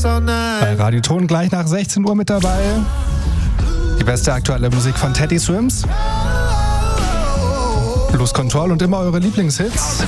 Bei Radio Ton gleich nach 16 Uhr mit dabei. Die beste aktuelle Musik von Teddy Swims. Lose Control und immer eure Lieblingshits.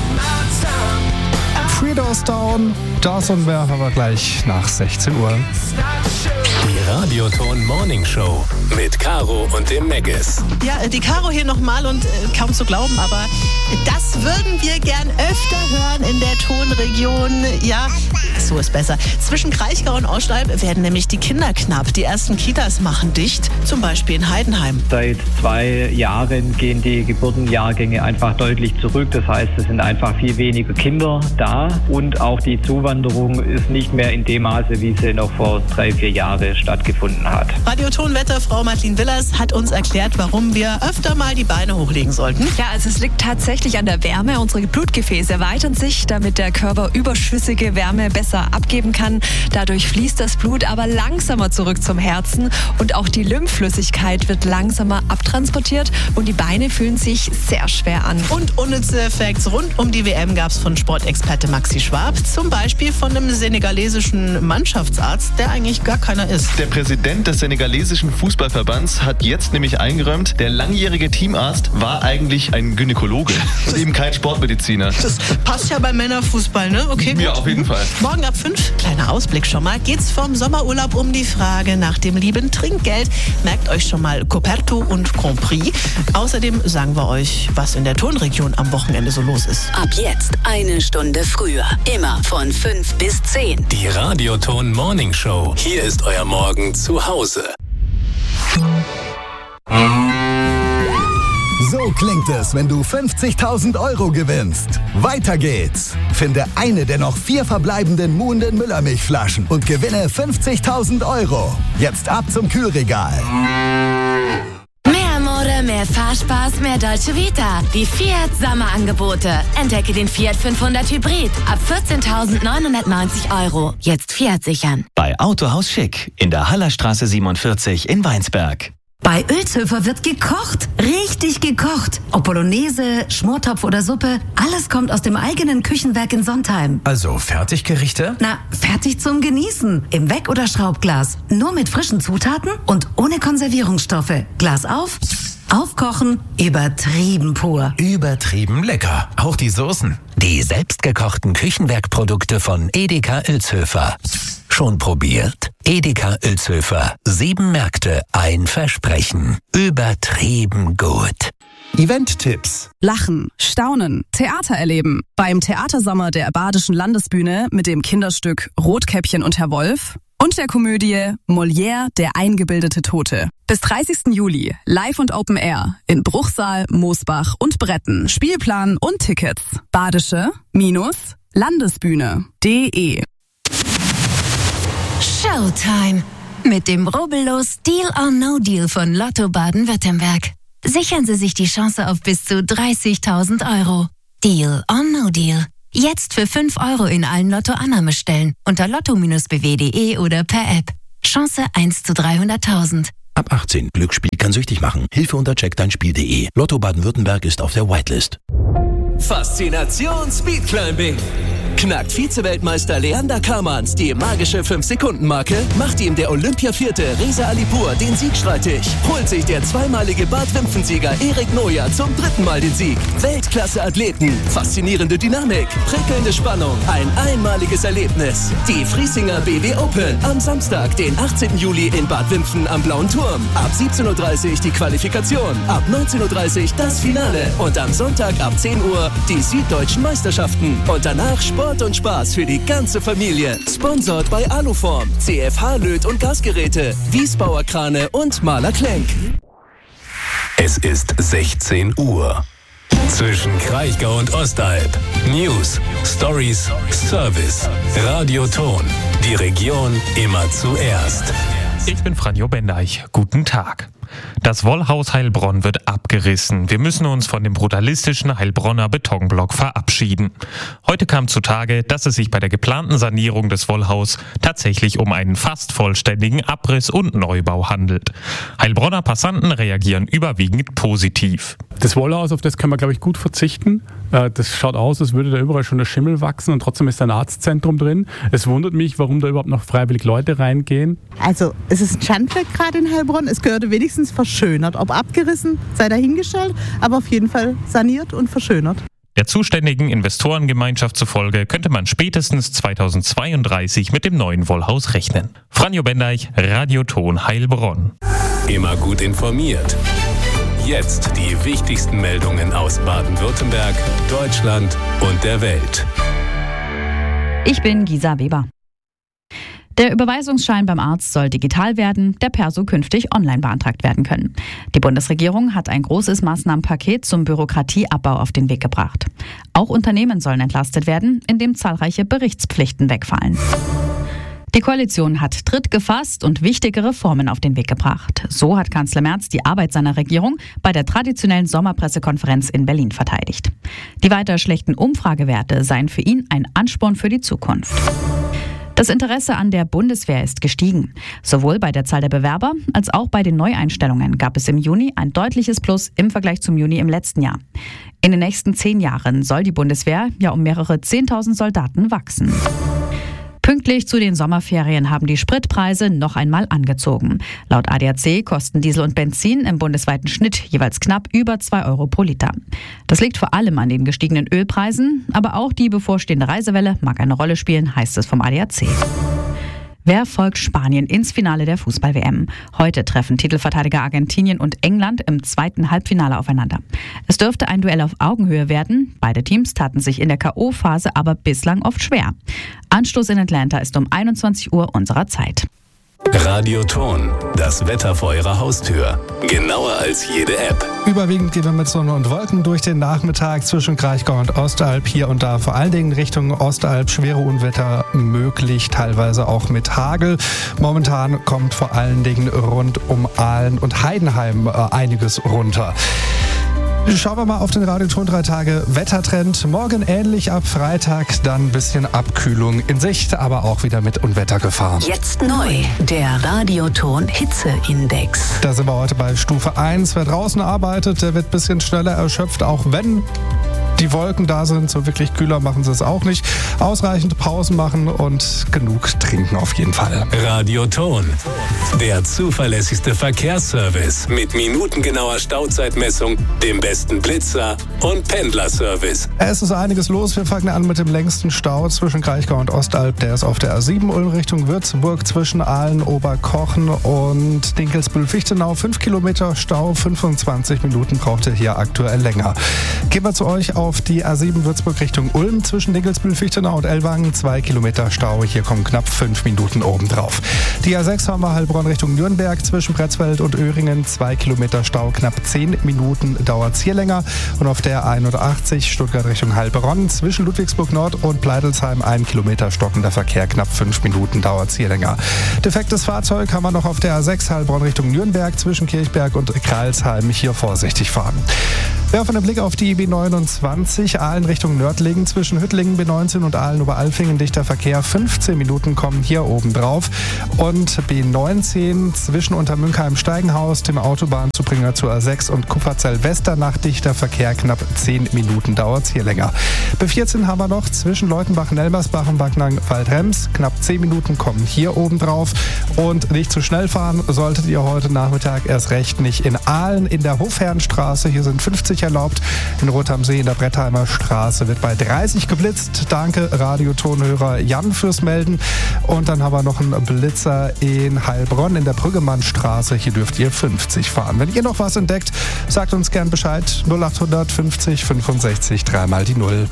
Three Doors Down, das und mehr haben wir gleich nach 16 Uhr. Die Radioton Morning Show mit Caro und dem Meggis. Ja, die Caro hier nochmal und kaum zu glauben, aber das würden wir gern öfter hören in der Tonregion. Ja, so ist besser. Zwischen Kraichgau und Oschalb werden nämlich die Kinder knapp. Die ersten Kitas machen dicht, zum Beispiel in Heidenheim. Seit 2 Jahren gehen die Geburtenjahrgänge einfach deutlich zurück. Das heißt, es sind einfach viel weniger Kinder da und auch die Zuwanderung ist nicht mehr in dem Maße, wie sie noch vor 3-4 Jahren stattgefunden hat. Radiotonwetterfrau Madeleine Willers hat uns erklärt, warum wir öfter mal die Beine hochlegen sollten. Ja, also es liegt tatsächlich an der Wärme. Unsere Blutgefäße erweitern sich, damit der Körper überschüssige Wärme besser abgeben kann. Dadurch fließt das Blut aber langsamer zurück zum Herzen und auch die Lymphflüssigkeit wird langsamer abtransportiert und die Beine fühlen sich sehr schwer an. Und unnütze Facts rund um die WM gab es von Sportexperte Maxi Schwab, zum Beispiel von einem senegalesischen Mannschaftsarzt, der eigentlich gar keiner ist. Der Präsident des senegalesischen Fußballverbands hat jetzt nämlich eingeräumt, der langjährige Teamarzt war eigentlich ein Gynäkologe, eben kein Sportmediziner. Das passt ja beim Männerfußball, ne? Okay, gut. Ja, auf jeden Fall. Morgen ab 5, kleiner Ausblick schon mal, geht's vom Sommerurlaub um die Frage nach dem lieben Trinkgeld. Merkt euch schon mal Coperto und Compris. Außerdem sagen wir euch, was in der Tonregion am Wochenende so los ist. Ab jetzt 1 Stunde früher. Immer von 5 bis 10. Die Radioton Morning Show. Hier ist euer Morgen zu Hause. So klingt es, wenn du 50.000 € gewinnst. Weiter geht's. Finde eine der noch 4 verbleibenden Muhnden Müllermilchflaschen und gewinne 50.000 €. Jetzt ab zum Kühlregal. Mehr Mode, mehr Fahrspaß, mehr Dolce Vita. Die Fiat Sommerangebote. Entdecke den Fiat 500 Hybrid ab 14.990 €. Jetzt Fiat sichern. Bei Autohaus Schick in der Hallerstraße 47 in Weinsberg. Bei Ölzhöfer wird gekocht, richtig gekocht. Ob Bolognese, Schmortopf oder Suppe, alles kommt aus dem eigenen Küchenwerk in Sontheim. Also Fertiggerichte? Na, fertig zum Genießen. Im Weck- oder Schraubglas. Nur mit frischen Zutaten und ohne Konservierungsstoffe. Glas auf, aufkochen, übertrieben pur. Übertrieben lecker. Auch die Soßen. Die selbstgekochten Küchenwerkprodukte von Edeka Ölzhöfer. Schon probiert? Edeka Ölzhöfer. 7 Märkte, ein Versprechen. Übertrieben gut. Event-Tipps. Lachen, Staunen, Theater erleben. Beim Theatersommer der Badischen Landesbühne mit dem Kinderstück Rotkäppchen und Herr Wolf und der Komödie Molière, der eingebildete Tote. Bis 30. Juli, live und Open Air in Bruchsal, Moosbach und Bretten. Spielplan und Tickets. Badische-Landesbühne.de. Showtime. Mit dem Rubbellos Deal or No Deal von Lotto Baden-Württemberg. Sichern Sie sich die Chance auf bis zu 30.000 €. Deal or No Deal. Jetzt für 5 € in allen Lotto-Annahmestellen unter lotto-bw.de oder per App. Chance 1 zu 300.000. Ab 18. Glücksspiel kann süchtig machen. Hilfe unter checkdeinspiel.de. Lotto Baden-Württemberg ist auf der Whitelist. Faszination Speedclimbing. Knackt Vize-Weltmeister Leander Kamans die magische 5-Sekunden-Marke, macht ihm der Olympia-Vierte Reza Alipur den Sieg streitig, holt sich der zweimalige Bad-Wimpfen-Sieger Erik Noja zum 3. Mal den Sieg. Weltklasse-Athleten, faszinierende Dynamik, prickelnde Spannung, ein einmaliges Erlebnis. Die Friesinger BW Open am Samstag, den 18. Juli in Bad Wimpfen am Blauen Turm. Ab 17.30 Uhr die Qualifikation, ab 19.30 Uhr das Finale und am Sonntag ab 10 Uhr die Süddeutschen Meisterschaften. Und danach Sport und Spaß für die ganze Familie. Sponsored bei Aluform, CFH Löt- und Gasgeräte, Wiesbauer Krane und Mahler Klenk. Es ist 16 Uhr. Zwischen Kraichgau und Ostalb. News, Stories, Service. Radioton. Die Region immer zuerst. Ich bin Franjo Bendeich. Guten Tag. Das Wollhaus Heilbronn wird abgerissen. Wir müssen uns von dem brutalistischen Heilbronner Betonblock verabschieden. Heute kam zutage, dass es sich bei der geplanten Sanierung des Wollhaus tatsächlich um einen fast vollständigen Abriss und Neubau handelt. Heilbronner Passanten reagieren überwiegend positiv. Das Wollhaus, auf das können wir, glaube ich, gut verzichten. Das schaut aus, als würde da überall schon der Schimmel wachsen und trotzdem ist da ein Arztzentrum drin. Es wundert mich, warum da überhaupt noch freiwillig Leute reingehen. Also es ist ein Schandfleck gerade in Heilbronn. Es gehörte wenigstens verschönert. Ob abgerissen, sei dahingestellt, aber auf jeden Fall saniert und verschönert. Der zuständigen Investorengemeinschaft zufolge könnte man spätestens 2032 mit dem neuen Wollhaus rechnen. Franjo Bendeich, Radioton Heilbronn. Immer gut informiert. Jetzt die wichtigsten Meldungen aus Baden-Württemberg, Deutschland und der Welt. Ich bin Gisa Weber. Der Überweisungsschein beim Arzt soll digital werden, der Perso künftig online beantragt werden können. Die Bundesregierung hat ein großes Maßnahmenpaket zum Bürokratieabbau auf den Weg gebracht. Auch Unternehmen sollen entlastet werden, indem zahlreiche Berichtspflichten wegfallen. Die Koalition hat Tritt gefasst und wichtige Reformen auf den Weg gebracht. So hat Kanzler Merz die Arbeit seiner Regierung bei der traditionellen Sommerpressekonferenz in Berlin verteidigt. Die weiter schlechten Umfragewerte seien für ihn ein Ansporn für die Zukunft. Das Interesse an der Bundeswehr ist gestiegen. Sowohl bei der Zahl der Bewerber als auch bei den Neueinstellungen gab es im Juni ein deutliches Plus im Vergleich zum Juni im letzten Jahr. In den nächsten 10 Jahren soll die Bundeswehr ja um mehrere 10.000 Soldaten wachsen. Pünktlich zu den Sommerferien haben die Spritpreise noch einmal angezogen. Laut ADAC kosten Diesel und Benzin im bundesweiten Schnitt jeweils knapp über 2 Euro pro Liter. Das liegt vor allem an den gestiegenen Ölpreisen, aber auch die bevorstehende Reisewelle mag eine Rolle spielen, heißt es vom ADAC. Wer folgt Spanien ins Finale der Fußball-WM? Heute treffen Titelverteidiger Argentinien und England im zweiten Halbfinale aufeinander. Es dürfte ein Duell auf Augenhöhe werden. Beide Teams taten sich in der K.O.-Phase aber bislang oft schwer. Anstoß in Atlanta ist um 21 Uhr unserer Zeit. Radioton, das Wetter vor Ihrer Haustür. Genauer als jede App. Überwiegend gehen wir mit Sonne und Wolken durch den Nachmittag zwischen Kraichgau und Ostalb. Hier und da vor allen Dingen Richtung Ostalb schwere Unwetter möglich, teilweise auch mit Hagel. Momentan kommt vor allen Dingen rund um Aalen und Heidenheim einiges runter. Schauen wir mal auf den Radioton 3 Tage Wettertrend. Morgen ähnlich, ab Freitag dann ein bisschen Abkühlung in Sicht, aber auch wieder mit Unwettergefahr. Jetzt neu, der Radioton Hitzeindex. Da sind wir heute bei Stufe 1. Wer draußen arbeitet, der wird ein bisschen schneller erschöpft, auch wenn die Wolken da sind. So wirklich kühler machen sie es auch nicht. Ausreichend Pausen machen und genug trinken auf jeden Fall. Radioton, der zuverlässigste Verkehrsservice mit minutengenauer Stauzeitmessung, dem besten Blitzer und Pendlerservice. Es ist einiges los. Wir fangen an mit dem längsten Stau zwischen Kraichgau und Ostalb. Der ist auf der A7 Ulm Richtung Würzburg zwischen Aalen, Oberkochen und Dinkelsbühl-Fichtenau. 5 Kilometer Stau, 25 Minuten braucht ihr hier aktuell länger. Gehen wir zu euch auf die A7 Würzburg Richtung Ulm zwischen Dinkelsbühl-Fichtenau und Ellwangen. 2 Kilometer Stau, hier kommen knapp 5 Minuten obendrauf. Die A6 haben wir Heilbronn Richtung Nürnberg zwischen Pretzfeld und Öhringen. 2 Kilometer Stau, knapp 10 Minuten dauert es hier länger. Und auf der 81 Stuttgart Richtung Heilbronn zwischen Ludwigsburg Nord und Pleidelsheim 1 Kilometer stockender Verkehr, knapp 5 Minuten dauert es hier länger. Defektes Fahrzeug haben wir noch auf der A6 Heilbronn Richtung Nürnberg zwischen Kirchberg und Kralsheim. Hier vorsichtig fahren. Werfen einen Blick auf die B29, Aalen Richtung Nördlingen zwischen Hüttlingen B19 und Aalen-Oberalfingen, dichter Verkehr, 15 Minuten kommen hier oben drauf. Und B19 zwischen Untermünkheim-Steigenhaus, dem Autobahnzubringer zur A6 und Kupferzell-Westernach, dichter Verkehr, knapp 10 Minuten dauert es hier länger. B14 haben wir noch zwischen Leutenbach-Nelmersbach und Backnang-Waldrems, knapp 10 Minuten kommen hier oben drauf. Und nicht zu schnell fahren solltet ihr heute Nachmittag erst recht nicht in Aalen in der Hofherrenstraße, hier sind 50 erlaubt. In Rot am See in der Brettheimer Straße wird bei 30 geblitzt. Danke Radiotonhörer Jan fürs Melden. Und dann haben wir noch einen Blitzer in Heilbronn in der Brüggemannstraße. Hier dürft ihr 50 fahren. Wenn ihr noch was entdeckt, sagt uns gern Bescheid. 0800 50 65 3 die 0.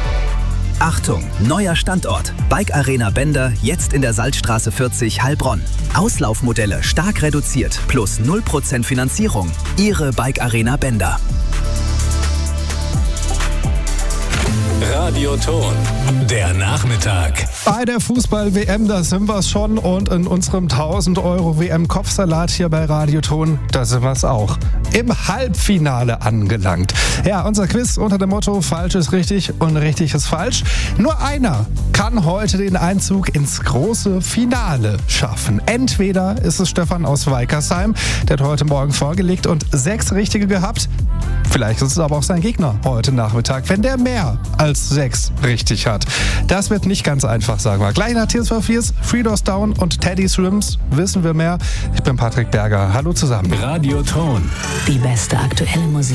Achtung, neuer Standort. Bike Arena Bender, jetzt in der Salzstraße 40 Heilbronn. Auslaufmodelle stark reduziert, plus 0% Finanzierung. Ihre Bike Arena Bender. Radioton, der Nachmittag. Bei der Fußball-WM, da sind wir schon, und in unserem 1000-Euro-WM-Kopfsalat hier bei Radioton, da sind wir es auch. Im Halbfinale angelangt. Ja, unser Quiz unter dem Motto Falsch ist richtig und richtig ist falsch. Nur einer kann heute den Einzug ins große Finale schaffen. Entweder ist es Stefan aus Weikersheim, der hat heute Morgen vorgelegt und 6 Richtige gehabt. Vielleicht ist es aber auch sein Gegner heute Nachmittag, wenn der mehr als 6 richtig hat. Das wird nicht ganz einfach, sagen wir. Gleich nach Tears for Fears, Three Doors Down und Teddy Swims wissen wir mehr. Ich bin Patrick Berger. Hallo zusammen. Radioton. Die beste aktuelle Musik.